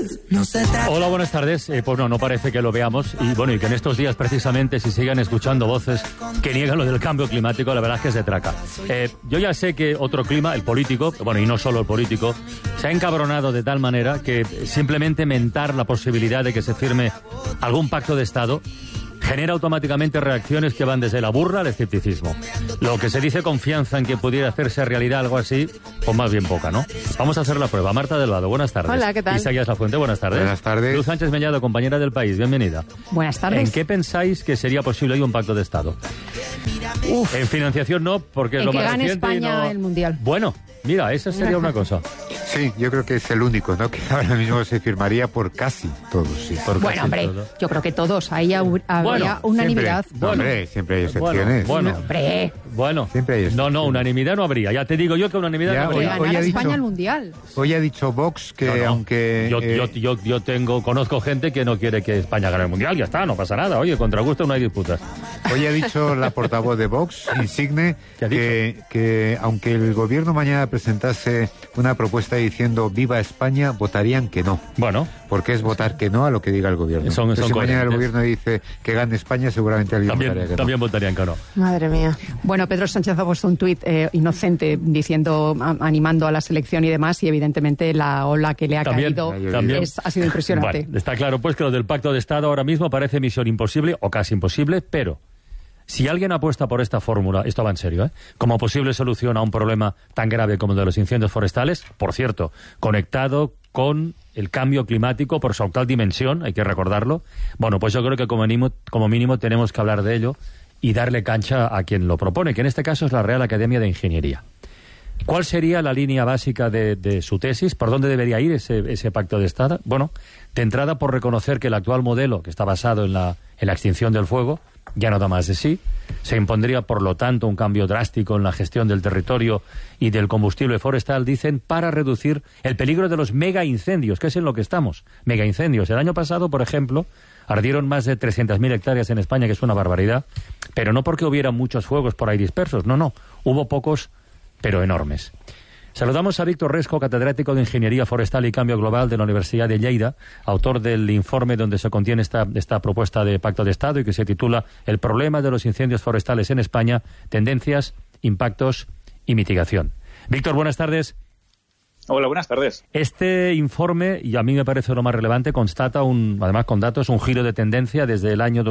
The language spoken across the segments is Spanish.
Hola, buenas tardes. Pues no parece que lo veamos. Y bueno, y que en estos días precisamente, si sigan escuchando voces que niegan lo del cambio climático, la verdad es que es de traca. Yo ya sé que otro clima, el político, bueno, y no solo el político, se ha encabronado de tal manera que simplemente mentar la posibilidad de que se firme algún pacto de Estado genera automáticamente reacciones que van desde la burla al escepticismo. Lo que se dice confianza en que pudiera hacerse realidad algo así, pues más bien poca, ¿no? Vamos a hacer la prueba. Marta Delvado, buenas tardes. Hola, ¿qué tal? Isaías Lafuente, buenas tardes. Buenas tardes. Luz Sánchez Mellado, compañera del País, bienvenida. Buenas tardes. ¿En qué pensáis que sería posible hoy un pacto de Estado? En financiación no, porque es lo más reciente. En que gane España el Mundial. Bueno, mira, esa sería una cosa. Sí, yo creo que es el único, ¿no? Que ahora mismo se firmaría por casi todos. Sí, por bueno, casi hombre, todo. Yo creo que todos. Ahí habría unanimidad. Hombre, siempre hay excepciones. Bueno, siempre hay excepciones. No, unanimidad no habría. Ya te digo yo que unanimidad no habría. Ganar España el Mundial. Hoy ha dicho Vox que aunque... Conozco gente que no quiere que España gane el Mundial. Ya está, no pasa nada. Oye, contra gusto no hay disputas. Hoy ha dicho la portavoz de Vox, Insigne, que aunque el gobierno mañana presentase una propuesta diciendo viva España, votarían que no. Bueno. Porque es votar que no a lo que diga el gobierno. Si mañana el gobierno dice que gane España, seguramente alguien votaría que no. También votarían que no. Madre mía. Bueno, Pedro Sánchez ha puesto un tuit inocente diciendo, animando a la selección y demás, y evidentemente la ola que le ha caído ha sido impresionante. Vale, está claro pues que lo del pacto de Estado ahora mismo parece misión imposible o casi imposible, pero si alguien apuesta por esta fórmula, esto va en serio, como posible solución a un problema tan grave como el de los incendios forestales, por cierto, conectado con el cambio climático por su actual dimensión, hay que recordarlo, bueno, pues yo creo que como mínimo tenemos que hablar de ello y darle cancha a quien lo propone, que en este caso es la Real Academia de Ingeniería. ¿Cuál sería la línea básica de su tesis? ¿Por dónde debería ir ese pacto de Estado? Bueno, de entrada por reconocer que el actual modelo, que está basado en la extinción del fuego, ya no da más de sí. Se impondría, por lo tanto, un cambio drástico en la gestión del territorio y del combustible forestal, dicen, para reducir el peligro de los megaincendios, que es en lo que estamos. Megaincendios. El año pasado, por ejemplo, ardieron más de 300.000 hectáreas en España, que es una barbaridad, pero no porque hubiera muchos fuegos por ahí dispersos, no. Hubo pocos, pero enormes. Saludamos a Víctor Resco, catedrático de Ingeniería Forestal y Cambio Global de la Universidad de Lleida, autor del informe donde se contiene esta propuesta de Pacto de Estado y que se titula El problema de los incendios forestales en España, tendencias, impactos y mitigación. Víctor, buenas tardes. Hola, buenas tardes. Este informe, y a mí me parece lo más relevante, constata, además con datos, un giro de tendencia desde el año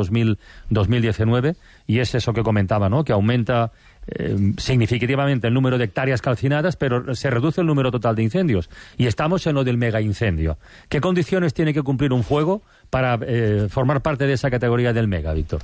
2019, y es eso que comentaba, ¿no? Que aumenta significativamente el número de hectáreas calcinadas, pero se reduce el número total de incendios. Y estamos en lo del megaincendio. ¿Qué condiciones tiene que cumplir un fuego para formar parte de esa categoría del mega, Víctor?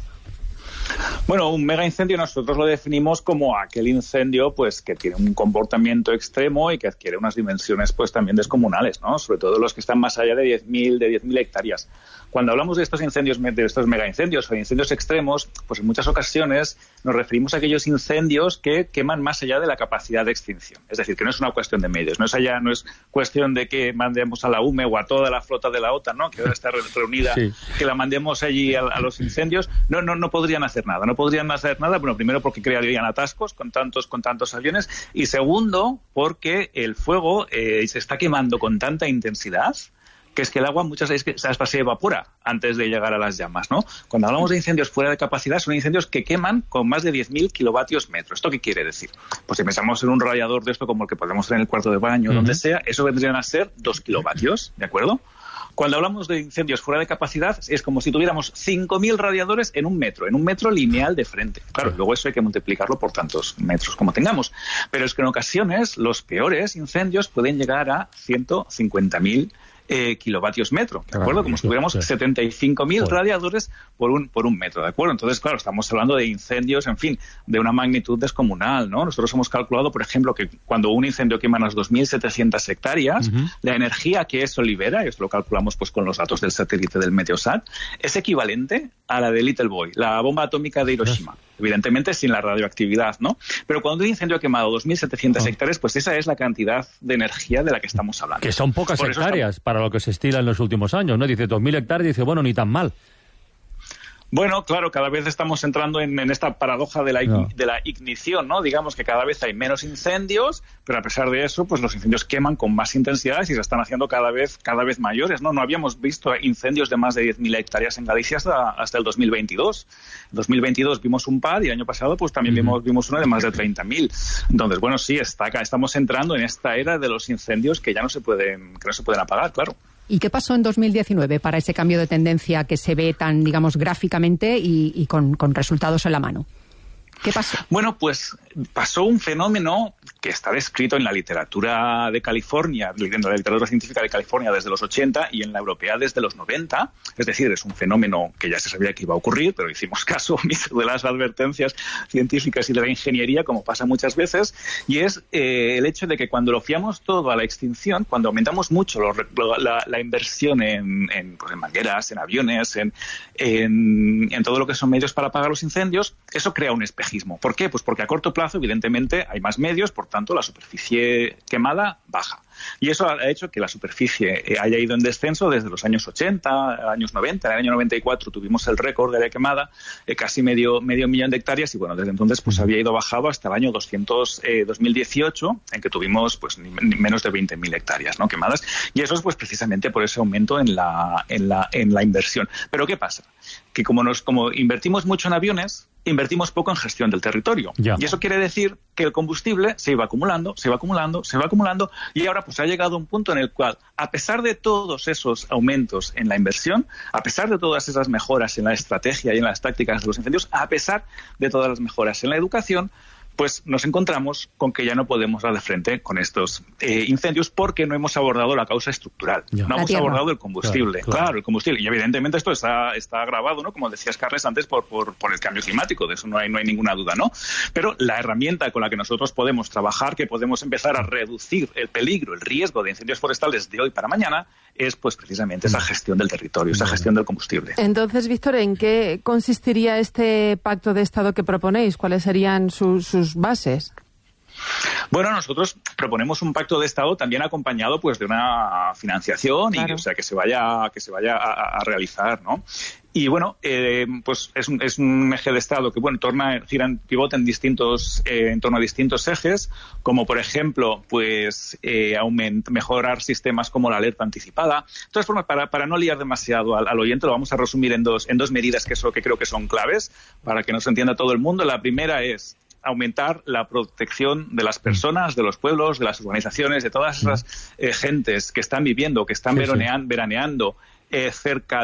Bueno, un mega incendio nosotros lo definimos como aquel incendio pues que tiene un comportamiento extremo y que adquiere unas dimensiones pues también descomunales, ¿no? Sobre todo los que están más allá de 10.000 hectáreas. Cuando hablamos de estos incendios, de estos mega incendios o incendios extremos, pues en muchas ocasiones nos referimos a aquellos incendios que queman más allá de la capacidad de extinción. Es decir, que no es una cuestión de medios, no es cuestión de que mandemos a la UME o a toda la flota de la OTAN, ¿no? Que ahora está reunida, sí, que la mandemos allí a los incendios. No podrían hacer nada. No podrían hacer nada, bueno, primero porque crearían atascos con tantos aviones, y segundo porque el fuego se está quemando con tanta intensidad que es que el agua muchas veces se evapora antes de llegar a las llamas, ¿no? Cuando hablamos de incendios fuera de capacidad, son incendios que queman con más de 10.000 kilovatios metros. ¿Esto qué quiere decir? Pues si pensamos en un radiador de esto como el que podemos tener en el cuarto de baño, donde sea, eso vendrían a ser 2 kilovatios, ¿de acuerdo? Cuando hablamos de incendios fuera de capacidad, es como si tuviéramos 5.000 radiadores en un metro lineal de frente. Claro, luego eso hay que multiplicarlo por tantos metros como tengamos. Pero es que en ocasiones los peores incendios pueden llegar a 150.000 kilovatios metro, ¿de acuerdo? Como si tuviéramos 75.000 radiadores por un metro, ¿de acuerdo? Entonces, claro, estamos hablando de incendios, en fin, de una magnitud descomunal, ¿no? Nosotros hemos calculado, por ejemplo, que cuando un incendio quema unas 2.700 hectáreas, la energía que eso libera, y esto lo calculamos pues con los datos del satélite del Meteosat, es equivalente a la de Little Boy, la bomba atómica de Hiroshima. Evidentemente sin la radioactividad, ¿no? Pero cuando un incendio ha quemado 2.700 hectáreas, pues esa es la cantidad de energía de la que estamos hablando. Que son pocas hectáreas para lo que se estila en los últimos años, ¿no? Dice 2.000 hectáreas, dice, bueno, ni tan mal. Bueno, claro, cada vez estamos entrando en esta paradoja de la ignición, ¿no? Digamos que cada vez hay menos incendios, pero a pesar de eso, pues los incendios queman con más intensidad y se están haciendo cada vez mayores, ¿no? No habíamos visto incendios de más de 10.000 hectáreas en Galicia hasta el 2022. En 2022 vimos un par y el año pasado pues también vimos uno de más de 30.000. Entonces, bueno, sí, estamos entrando en esta era de los incendios que ya no se pueden apagar, claro. ¿Y qué pasó en 2019 para ese cambio de tendencia que se ve tan, digamos, gráficamente y con resultados en la mano? ¿Qué pasó? Bueno, pues pasó un fenómeno que está descrito en la literatura de California, en la literatura científica de California desde los 80 y en la europea desde los 90. Es decir, es un fenómeno que ya se sabía que iba a ocurrir, pero hicimos caso omiso de las advertencias científicas y de la ingeniería, como pasa muchas veces, y es el hecho de que cuando lo fiamos todo a la extinción, cuando aumentamos mucho la inversión en mangueras, en aviones, en todo lo que son medios para apagar los incendios, eso crea un espejismo. ¿Por qué? Pues porque a corto plazo, evidentemente, hay más medios, por tanto, la superficie quemada baja. Y eso ha hecho que la superficie haya ido en descenso desde los años 80, años 90. En el año 94 tuvimos el récord de área quemada, casi medio millón de hectáreas, y bueno, desde entonces pues había ido bajado hasta el año 2018, en que tuvimos pues menos de 20.000 hectáreas, ¿no?, quemadas. Y eso es pues precisamente por ese aumento en la inversión. Pero ¿qué pasa? Que como invertimos mucho en aviones, invertimos poco en gestión del territorio. Y eso quiere decir que el combustible se iba acumulando, y ahora pues ha llegado un punto en el cual, a pesar de todos esos aumentos en la inversión, a pesar de todas esas mejoras en la estrategia y en las tácticas de los incendios, a pesar de todas las mejoras en la educación, pues nos encontramos con que ya no podemos dar de frente con estos incendios porque no hemos abordado la causa estructural. No hemos abordado el combustible. Claro, el combustible. Y evidentemente esto está agravado, ¿no?, como decías, Carles, antes por el cambio climático. De eso no hay ninguna duda, ¿no? Pero la herramienta con la que nosotros podemos trabajar, que podemos empezar a reducir el peligro, el riesgo de incendios forestales de hoy para mañana, es pues precisamente esa gestión del territorio, esa gestión del combustible. Entonces, Víctor, ¿en qué consistiría este pacto de Estado que proponéis? ¿Cuáles serían sus bases? Bueno, nosotros proponemos un pacto de Estado también acompañado pues de una financiación, claro, y o sea que se vaya a realizar, ¿no? Y bueno, pues es un eje de Estado que pivota en torno a distintos ejes, como por ejemplo, pues mejorar sistemas como la alerta anticipada. De todas formas, para no liar demasiado al oyente, lo vamos a resumir en dos medidas que creo que son claves para que nos entienda todo el mundo. La primera es aumentar la protección de las personas, de los pueblos, de las urbanizaciones, de todas esas gentes que están viviendo, que están veraneando cerca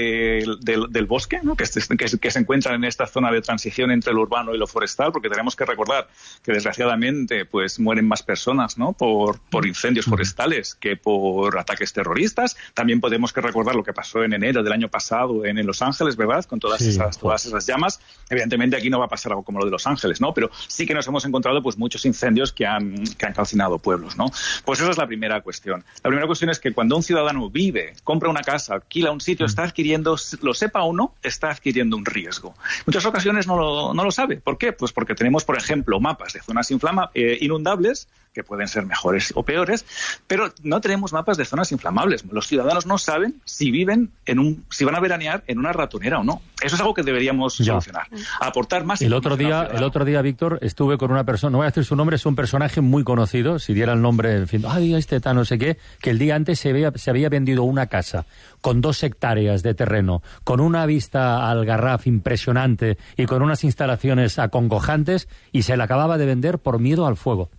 del bosque, ¿no?, que se encuentran en esta zona de transición entre lo urbano y lo forestal, porque tenemos que recordar que desgraciadamente pues mueren más personas, ¿no?, por incendios forestales que por ataques terroristas. También podemos que recordar lo que pasó en enero del año pasado en Los Ángeles, ¿verdad?, con todas esas llamas. Evidentemente aquí no va a pasar algo como lo de Los Ángeles, ¿no?, pero sí que nos hemos encontrado pues muchos incendios que han calcinado pueblos, ¿no? Pues esa es la primera cuestión. La primera cuestión es que cuando un ciudadano compra una casa, alquila un sitio, está adquiriendo, lo sepa o no, está adquiriendo un riesgo. En muchas ocasiones no lo sabe. ¿Por qué? Pues porque tenemos, por ejemplo, mapas de zonas inundables, que pueden ser mejores o peores, pero no tenemos mapas de zonas inflamables. Los ciudadanos no saben si van a veranear en una ratonera o no. Eso es algo que deberíamos solucionar. Aportar más. El otro día, Víctor, estuve con una persona, no voy a decir su nombre, es un personaje muy conocido, si diera el nombre, en fin, no sé qué, que el día antes se había vendido una casa con 2 hectáreas de terreno, con una vista al Garraf impresionante y con unas instalaciones acongojantes, y se la acababa de vender por miedo al fuego.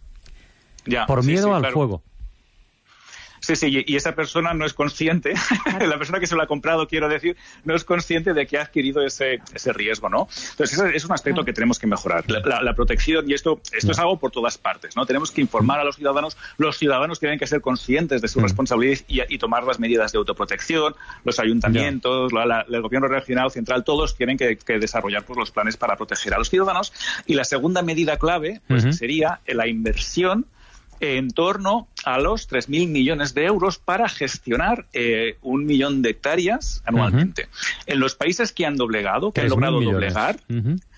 Por miedo al fuego. Sí, y esa persona no es consciente, la persona que se lo ha comprado, quiero decir, no es consciente de que ha adquirido ese riesgo, ¿no? Entonces, ese es un aspecto que tenemos que mejorar. La protección, y esto es algo por todas partes, ¿no? Tenemos que informar a los ciudadanos tienen que ser conscientes de su responsabilidad y tomar las medidas de autoprotección, los ayuntamientos, el gobierno regional, central, todos tienen que desarrollar pues, los planes para proteger a los ciudadanos. Y la segunda medida clave pues, sería la inversión en torno a los 3.000 millones de euros para gestionar 1 millón de hectáreas anualmente. En los países que han logrado doblegar,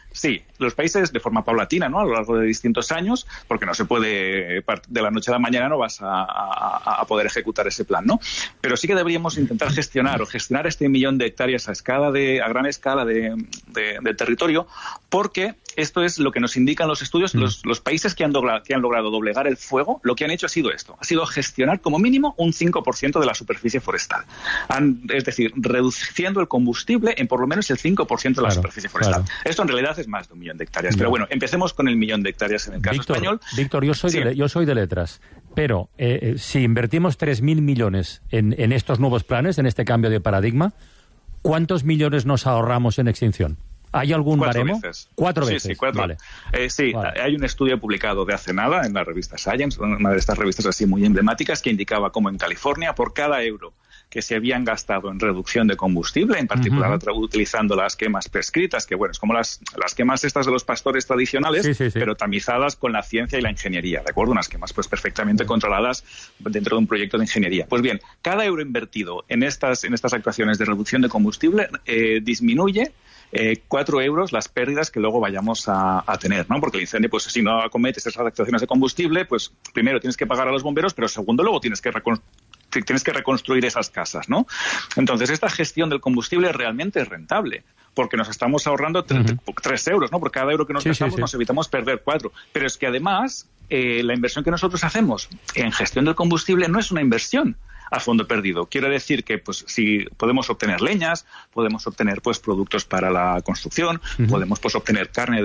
Sí, los países de forma paulatina, ¿no? A lo largo de distintos años, porque no se puede, de la noche a la mañana no vas a poder ejecutar ese plan, ¿no? Pero sí que deberíamos intentar gestionar este 1 millón de hectáreas a gran escala de territorio, porque esto es lo que nos indican los estudios. Los países que han logrado doblegar el fuego, lo que han hecho ha sido esto, ha sido gestionar como mínimo un 5% de la superficie forestal. Es decir, reduciendo el combustible en por lo menos el 5% de la superficie forestal. Esto en realidad es más de 1 millón de hectáreas. Pero bueno, empecemos con el 1 millón de hectáreas en el caso español. Víctor, yo soy de letras, pero si invertimos 3.000 millones en estos nuevos planes, en este cambio de paradigma, ¿cuántos millones nos ahorramos en extinción? ¿Hay algún baremo? 4 veces. Sí, 4. Vale. Vale. Hay un estudio publicado de hace nada en la revista Science, una de estas revistas así muy emblemáticas, que indicaba cómo en California, por cada euro que se habían gastado en reducción de combustible, en particular utilizando las quemas prescritas, que bueno, es como las quemas estas de los pastores tradicionales, pero tamizadas con la ciencia y la ingeniería, ¿de acuerdo? Unas quemas pues perfectamente controladas dentro de un proyecto de ingeniería. Pues bien, cada euro invertido en estas actuaciones de reducción de combustible disminuye 4 euros las pérdidas que luego vayamos a tener, ¿no? Porque el incendio, pues si no acometes esas actuaciones de combustible, pues primero tienes que pagar a los bomberos, pero segundo luego tienes que reconstruir esas casas, ¿no? Entonces, esta gestión del combustible realmente es rentable, porque nos estamos ahorrando 3 euros, ¿no? Por cada euro que nos gastamos nos evitamos perder 4. Pero es que además, la inversión que nosotros hacemos en gestión del combustible no es una inversión a fondo perdido. Quiere decir que pues si podemos obtener leñas, podemos obtener pues productos para la construcción, podemos pues obtener carne